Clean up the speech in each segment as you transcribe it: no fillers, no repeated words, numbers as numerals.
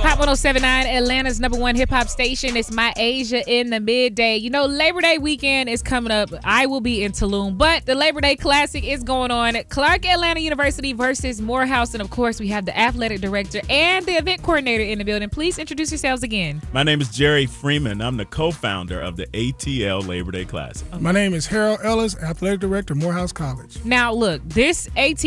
Hot 107.9, Atlanta's #1 hip-hop station. It's My Asia in the midday. You know, Labor Day weekend is coming up. I will be in Tulum, but the Labor Day Classic is going on at Clark Atlanta University versus Morehouse. And, of course, we have the athletic director and the event coordinator in the building. Please introduce yourselves again. My name is Jerry Freeman. I'm the co-founder of the ATL Labor Day Classic. Okay. My name is Harold Ellis, athletic director, Morehouse College. Now, look, this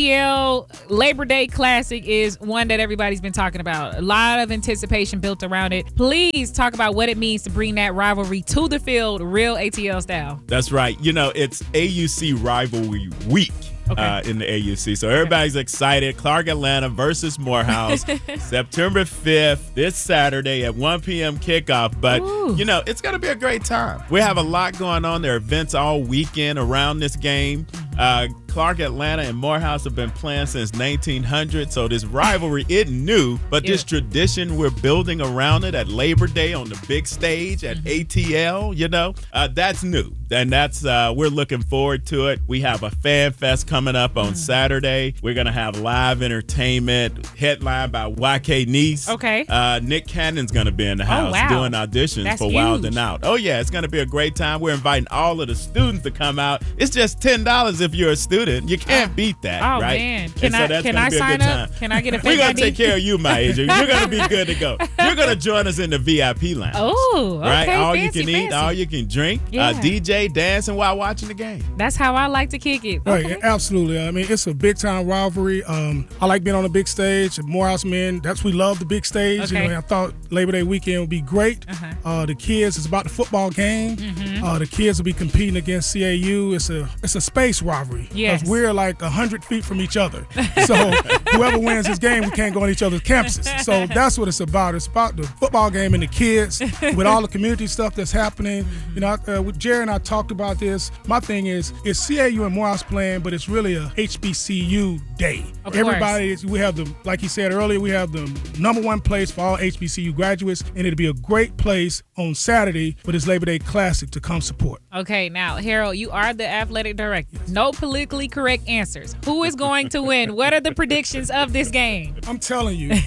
ATL Labor Day Classic is one that everybody's been talking about. A lot of anticipation built around it. Please talk about what it means to bring that rivalry to the field, real ATL style. That's right. You know, it's AUC Rivalry Week. In the AUC. So everybody's excited. Clark Atlanta versus Morehouse, September 5th, this Saturday at 1 p.m. kickoff. But, you know, it's going to be a great time. We have a lot going on. There are events all weekend around this game. Clark Atlanta and Morehouse have been playing since 1900, so this rivalry isn't new, but this tradition we're building around it at Labor Day on the big stage at ATL, you know, that's new. And that's we're looking forward to it. We have a fan fest coming up on Saturday. We're going to have live entertainment headlined by YK Nice. Okay. Nick Cannon's going to be in the house doing auditions for Wild and Out. Oh, yeah, it's going to be a great time. We're inviting all of the students to come out. It's just $10 if you're a student. You can't beat that, right? Oh, man. Can I sign up? Can I get a We're going to take care of you, my agent. You're going to be good to go. You're going to join us in the VIP lounge. Oh, okay. Right? All fancy, you can eat, all you can drink. DJ dancing while watching the game. That's how I like to kick it. Okay. Right, absolutely. I mean, it's a big-time rivalry. I like being on the big stage. Morehouse men, we love the big stage. Okay. You know, I thought Labor Day weekend would be great. The kids, it's about the football game. The kids will be competing against CAU. It's a space rivalry. Yes. Because we're like 100 feet from each other. So whoever wins this game, we can't go on each other's campuses. So that's what it's about. It's about the football game and the kids with all the community stuff that's happening. You know, with Jerry and I talked about this. My thing is, it's CAU and Morehouse playing, but it's really a HBCU day. Everybody, we have like he said earlier, we have the #1 place for all HBCU graduates, and it'll be a great place on Saturday for this Labor Day Classic to come support. Okay, now, Harold, you are the athletic director. No politically correct answers. Who is going to win? What are the predictions of this game? I'm telling you.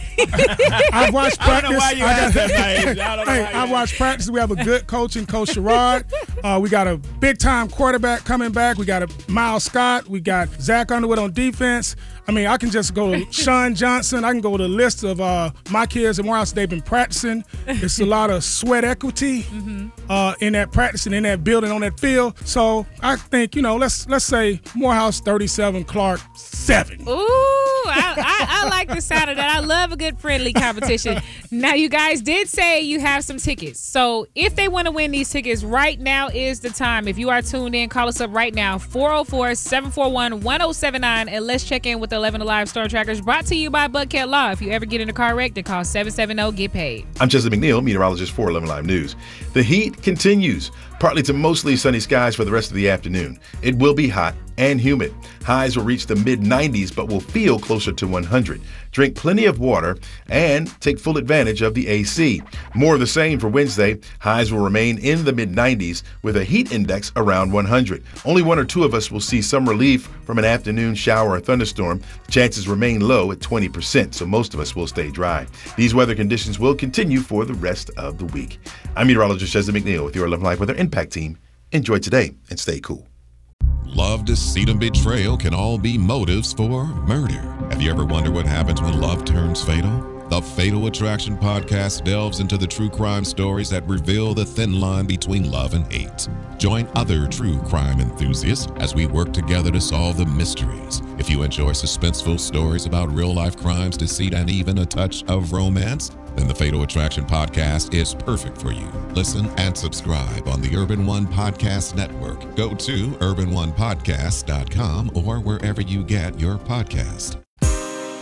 I've watched practice. I don't know why you asked that, I've watched practice. We have a good coach in Coach Sherrod. We got a big-time quarterback coming back. We got a Miles Scott. We got Zach Underwood on defense. I mean, I can just go to Sean Johnson. I can go to the list of my kids at Morehouse. They've been practicing. It's a lot of sweat equity in that practicing, in that building, on that field. So I think, you know, let's say Morehouse 37, Clark 7. Ooh, I like the sound of that. I love a good friendly competition. Now, you guys did say you have some tickets. So if they want to win these tickets, right now is the time. If you are tuned in, call us up right now, 404-741-1079, and let's check in with the 11 Alive Storm Trackers, brought to you by Buckhead Law. If you ever get in a car wreck, then call 770-GET-PAID. I'm Chesley McNeil, meteorologist for 11 Alive News. The heat continues. Partly to mostly sunny skies for the rest of the afternoon. It will be hot and humid. Highs will reach the mid-90s, but will feel closer to 100. Drink plenty of water and take full advantage of the AC. More of the same for Wednesday. Highs will remain in the mid-90s with a heat index around 100. Only one or two of us will see some relief from an afternoon shower or thunderstorm. Chances remain low at 20%, so most of us will stay dry. These weather conditions will continue for the rest of the week. I'm meteorologist Chesley McNeil with your 11 Live Weather Impact Team. Enjoy today and stay cool. Love, deceit, and betrayal can all be motives for murder. Have you ever wondered what happens when love turns fatal? The Fatal Attraction podcast delves into the true crime stories that reveal the thin line between love and hate. Join other true crime enthusiasts as we work together to solve the mysteries. If you enjoy suspenseful stories about real-life crimes, deceit, and even a touch of romance, then the Fatal Attraction podcast is perfect for you. Listen and subscribe on the Urban One Podcast Network. Go to urbanonepodcast.com or wherever you get your podcast.